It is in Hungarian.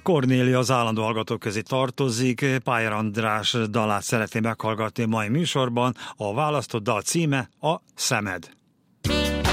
Kornélia az állandó hallgatók közé tartozik, Pályer András dalát szeretném meghallgatni mai műsorban. A választott dal címe a Szemed.